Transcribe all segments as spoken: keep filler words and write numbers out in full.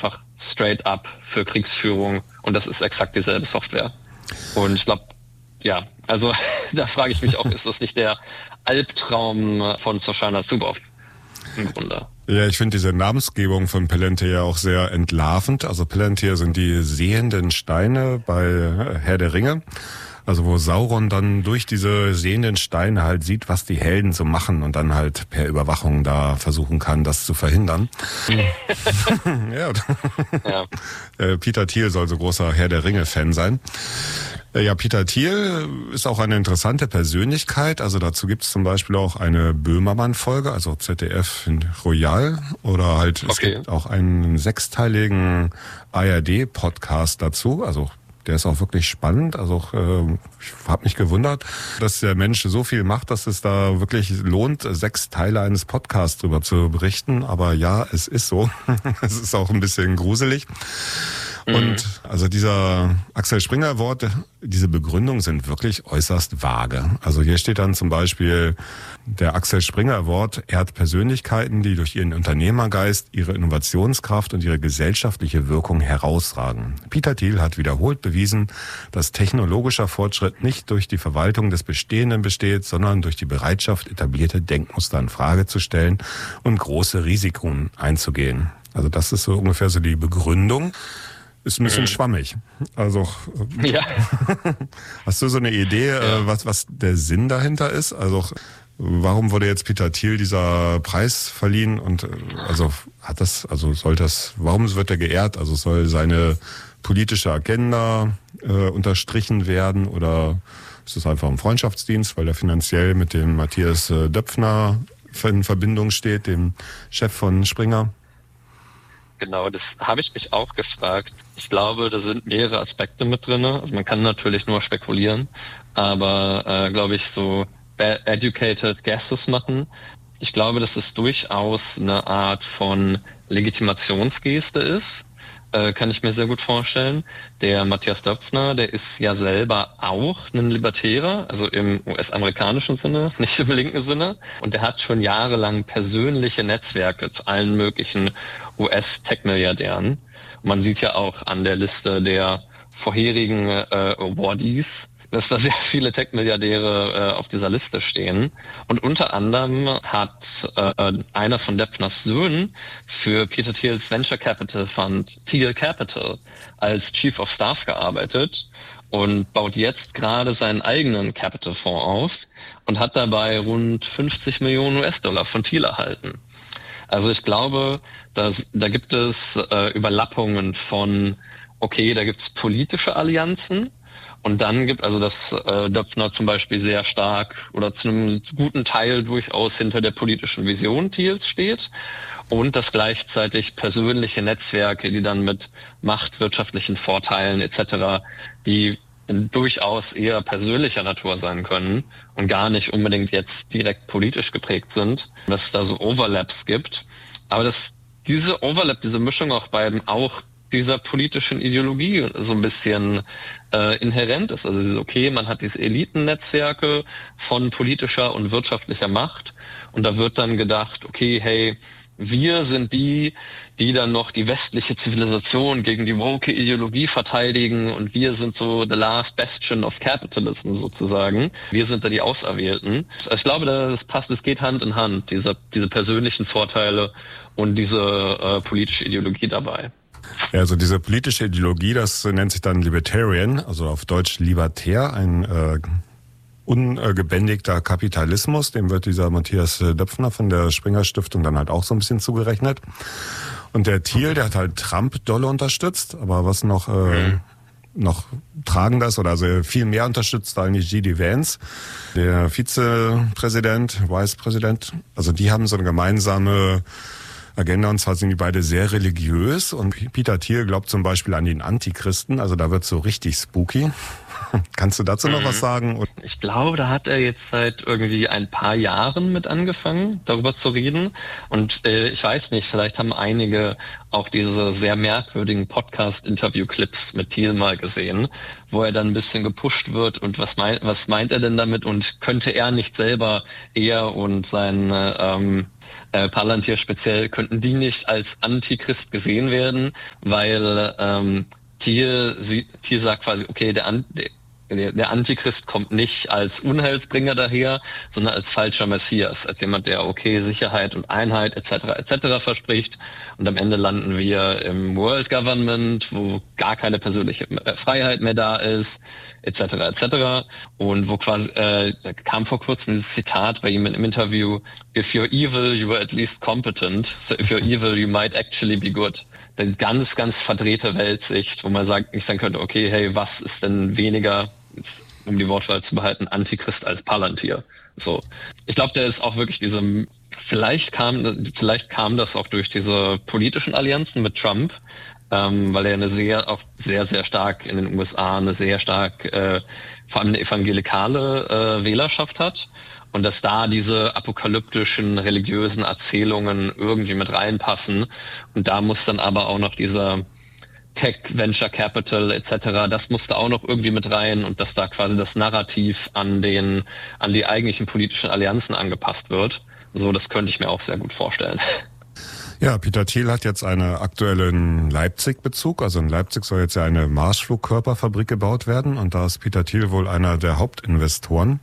einfach straight up für Kriegsführung und das ist exakt dieselbe Software. Und ich glaube, ja, also da frage ich mich auch, ist das nicht der Albtraum von Shoshana Zuboff im Grunde? Ja, ich finde diese Namensgebung von Palantir ja auch sehr entlarvend. Also Palantir sind die sehenden Steine bei Herr der Ringe. Also wo Sauron dann durch diese sehenden Steine halt sieht, was die Helden so machen und dann halt per Überwachung da versuchen kann, das zu verhindern. ja. ja. Peter Thiel soll so großer Herr der Ringe-Fan sein. Ja, Peter Thiel ist auch eine interessante Persönlichkeit. Also dazu gibt es zum Beispiel auch eine Böhmermann-Folge, also Z D F Royal. Oder halt, okay. Es gibt auch einen sechsteiligen A R D-Podcast dazu, also der ist auch wirklich spannend. Also äh, ich habe mich gewundert, dass der Mensch so viel macht, dass es da wirklich lohnt, sechs Teile eines Podcasts drüber zu berichten. Aber ja, es ist so. Es ist auch ein bisschen gruselig. Mhm. Und also dieser Axel Springer Award, diese Begründungen sind wirklich äußerst vage. Also hier steht dann zum Beispiel, der Axel Springer Award ehrt Persönlichkeiten, die durch ihren Unternehmergeist, ihre Innovationskraft und ihre gesellschaftliche Wirkung herausragen. Peter Thiel hat wiederholt bewiesen, dass technologischer Fortschritt nicht durch die Verwaltung des Bestehenden besteht, sondern durch die Bereitschaft, etablierte Denkmuster in Frage zu stellen und große Risiken einzugehen. Also das ist so ungefähr so die Begründung. Ist ein bisschen mhm. schwammig. Also ja. Hast du so eine Idee, ja. was was der Sinn dahinter ist? Also warum wurde jetzt Peter Thiel dieser Preis verliehen und also hat das also soll das warum wird er geehrt? Also soll seine politische Agenda äh, unterstrichen werden oder ist es einfach ein Freundschaftsdienst, weil er finanziell mit dem Matthias äh, Döpfner in Verbindung steht, dem Chef von Springer? Genau, das habe ich mich auch gefragt. Ich glaube, da sind mehrere Aspekte mit drin. Also man kann natürlich nur spekulieren, aber äh, glaube ich so educated guesses machen. Ich glaube, dass es durchaus eine Art von Legitimationsgeste ist. Äh, kann ich mir sehr gut vorstellen. Der Matthias Döpfner, der ist ja selber auch ein Libertärer, also im U S-amerikanischen Sinne, nicht im linken Sinne. Und der hat schon jahrelang persönliche Netzwerke zu allen möglichen U S-Tech-Milliardären. Man sieht ja auch an der Liste der vorherigen äh, Awardees, dass da sehr viele Tech-Milliardäre äh, auf dieser Liste stehen. Und unter anderem hat äh, einer von Döpfners Söhnen für Peter Thiels Venture Capital Fund, Thiel Capital, als Chief of Staff gearbeitet und baut jetzt gerade seinen eigenen Capital-Fonds auf und hat dabei rund fünfzig Millionen U S-Dollar von Thiel erhalten. Also ich glaube, dass, da gibt es äh, Überlappungen von, okay, da gibt es politische Allianzen, und dann gibt also, dass äh, Döpfner zum Beispiel sehr stark oder zu einem guten Teil durchaus hinter der politischen Vision Thiels steht und dass gleichzeitig persönliche Netzwerke, die dann mit Macht, wirtschaftlichen Vorteilen et cetera, die durchaus eher persönlicher Natur sein können und gar nicht unbedingt jetzt direkt politisch geprägt sind, dass es da so Overlaps gibt. Aber dass diese Overlap, diese Mischung auch beiden auch dieser politischen Ideologie so ein bisschen äh, inhärent ist. Also okay, man hat diese Elitennetzwerke von politischer und wirtschaftlicher Macht und da wird dann gedacht, okay, hey, wir sind die, die dann noch die westliche Zivilisation gegen die woke Ideologie verteidigen und wir sind so the last bastion of capitalism sozusagen. Wir sind da die Auserwählten. Also ich glaube, das passt, es geht Hand in Hand, diese, diese persönlichen Vorteile und diese äh, politische Ideologie dabei. Ja, also diese politische Ideologie, das nennt sich dann Libertarian, also auf Deutsch libertär, ein äh, ungebändigter Kapitalismus. Dem wird dieser Matthias Döpfner von der Springer Stiftung dann halt auch so ein bisschen zugerechnet. Und der Thiel, der hat halt Trump dolle unterstützt, aber was noch äh, mhm. noch tragender ist, oder also viel mehr unterstützt eigentlich G D Vance, der Vizepräsident, Vicepräsident. Also die haben so eine gemeinsame Agenda, und zwar sind die beide sehr religiös und Peter Thiel glaubt zum Beispiel an den Antichristen, also da wird so richtig spooky. Kannst du dazu noch mhm. was sagen? Ich glaube, da hat er jetzt seit irgendwie ein paar Jahren mit angefangen, darüber zu reden. Und äh, ich weiß nicht, vielleicht haben einige auch diese sehr merkwürdigen Podcast-Interview-Clips mit Thiel mal gesehen, wo er dann ein bisschen gepusht wird und was meint, was meint er denn damit und könnte er nicht selber, er und sein ähm, äh, Palantir speziell, könnten die nicht als Antichrist gesehen werden, weil ähm, Thiel, sie, Thiel sagt quasi, okay, der, An, der, der Antichrist kommt nicht als Unheilsbringer daher, sondern als falscher Messias, als jemand, der okay Sicherheit und Einheit et cetera et cetera verspricht. Und am Ende landen wir im World Government, wo gar keine persönliche Freiheit mehr da ist, et cetera et cetera. Und wo quasi äh, kam vor kurzem dieses Zitat bei ihm im Interview: If you're evil, you are at least competent. So if you're evil, you might actually be good. Eine ganz, ganz verdrehte Weltsicht, wo man sagt, ich sagen könnte, okay, hey, was ist denn weniger, um die Wortwahl zu behalten, Antichrist als Palantir? So, ich glaube, der ist auch wirklich diese, vielleicht kam, vielleicht kam das auch durch diese politischen Allianzen mit Trump, ähm, weil er eine sehr, auch sehr, sehr stark in den U S A eine sehr stark, äh, vor allem eine evangelikale äh, Wählerschaft hat. Und dass da diese apokalyptischen religiösen Erzählungen irgendwie mit reinpassen. Und da muss dann aber auch noch dieser Tech, Venture Capital et cetera, das musste auch noch irgendwie mit rein, und dass da quasi das Narrativ an den, an die eigentlichen politischen Allianzen angepasst wird. So, das könnte ich mir auch sehr gut vorstellen. Ja, Peter Thiel hat jetzt einen aktuellen Leipzig-Bezug. Also in Leipzig soll jetzt ja eine Marschflugkörperfabrik gebaut werden, und da ist Peter Thiel wohl einer der Hauptinvestoren.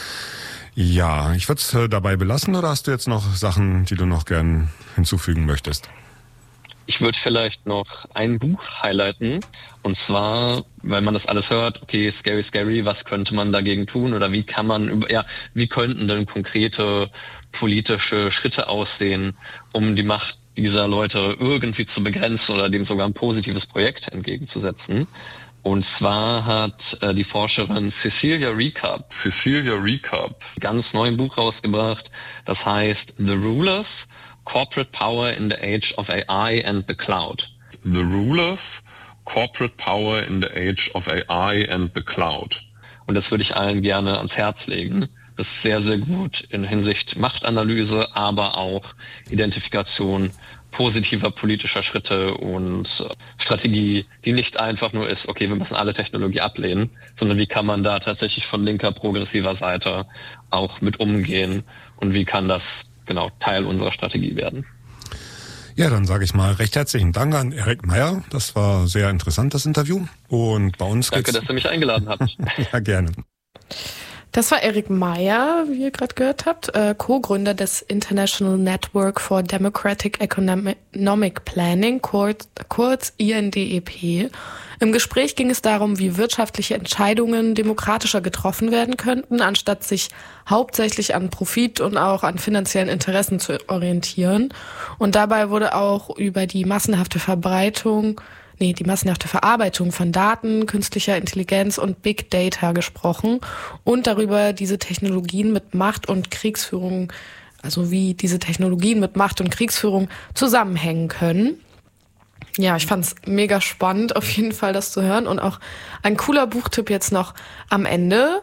Ja, ich würde es dabei belassen, oder hast du jetzt noch Sachen, die du noch gern hinzufügen möchtest? Ich würde vielleicht noch ein Buch highlighten, und zwar, weil man das alles hört, okay, scary, scary, was könnte man dagegen tun, oder wie kann man, über, ja, wie könnten denn konkrete politische Schritte aussehen, um die Macht dieser Leute irgendwie zu begrenzen oder dem sogar ein positives Projekt entgegenzusetzen. Und zwar hat äh, die Forscherin Cecilia Recap, Cecilia Recap, ganz neu ein Buch rausgebracht, das heißt The Rulers, Corporate Power in the Age of A I and the Cloud. The Rulers, Corporate Power in the Age of A I and the Cloud. Und das würde ich allen gerne ans Herz legen. Das ist sehr, sehr gut in Hinsicht Machtanalyse, aber auch Identifikation positiver politischer Schritte und Strategie, die nicht einfach nur ist, okay, wir müssen alle Technologie ablehnen, sondern wie kann man da tatsächlich von linker, progressiver Seite auch mit umgehen, und wie kann das genau Teil unserer Strategie werden. Ja, dann sage ich mal recht herzlichen Dank an Erik Meyer. Das war sehr interessant, das Interview. Und bei uns Danke, geht's... dass ihr mich eingeladen habt. Ja, gerne. Das war Erik Meyer, wie ihr gerade gehört habt, äh, Co-Gründer des International Network for Democratic Economic Planning, kurz, kurz I N D E P. Im Gespräch ging es darum, wie wirtschaftliche Entscheidungen demokratischer getroffen werden könnten, anstatt sich hauptsächlich an Profit und auch an finanziellen Interessen zu orientieren. Und dabei wurde auch über die massenhafte Verbreitung Nee, die massenhafte Verarbeitung von Daten, künstlicher Intelligenz und Big Data gesprochen und darüber, diese Technologien mit Macht und Kriegsführung, also wie diese Technologien mit Macht und Kriegsführung zusammenhängen können. Ja, ich fand's mega spannend, auf jeden Fall das zu hören, und auch ein cooler Buchtipp jetzt noch am Ende.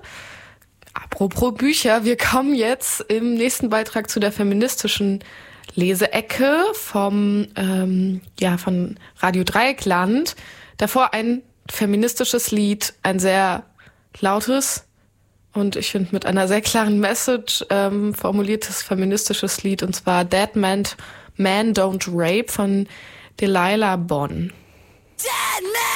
Apropos Bücher, wir kommen jetzt im nächsten Beitrag zu der feministischen Leseecke vom ähm, ja von Radio Dreieckland. Davor ein feministisches Lied, ein sehr lautes und ich finde mit einer sehr klaren Message ähm, formuliertes feministisches Lied, und zwar Dead Man, Man Don't Rape von Delilah Bonn. Dead Man!